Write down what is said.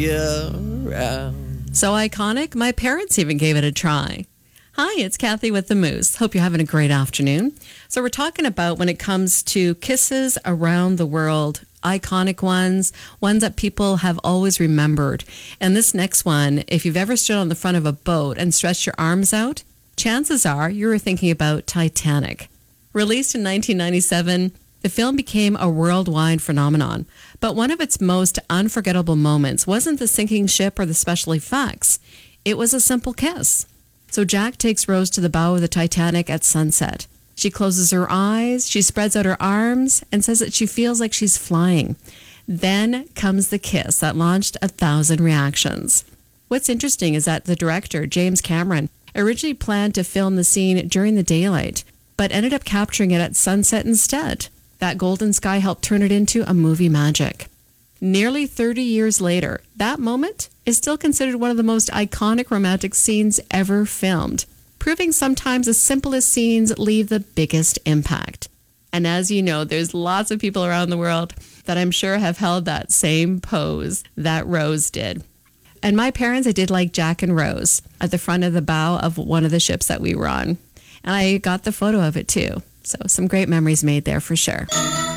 So iconic, my parents even gave it a try. Hi, it's Kathy with the Moose. Hope you're having a great afternoon. So we're talking about when it comes to kisses around the world, iconic ones that people have always remembered. And this next one, if you've ever stood on the front of a boat and stretched your arms out, chances are you were thinking about Titanic. Released in 1997, the film became a worldwide phenomenon. But one of its most unforgettable moments wasn't the sinking ship or the special effects. It was a simple kiss. So Jack takes Rose to the bow of the Titanic at sunset. She closes her eyes, she spreads out her arms, and says that she feels like she's flying. Then comes the kiss that launched 1,000 reactions. What's interesting is that the director, James Cameron, originally planned to film the scene during the daylight, but ended up capturing it at sunset instead. That golden sky helped turn it into a movie magic. Nearly 30 years later, that moment is still considered one of the most iconic romantic scenes ever filmed, proving sometimes the simplest scenes leave the biggest impact. And as you know, there's lots of people around the world that I'm sure have held that same pose that Rose did. And my parents, I did like Jack and Rose at the front of the bow of one of the ships that we were on. And I got the photo of it too. So some great memories made there for sure.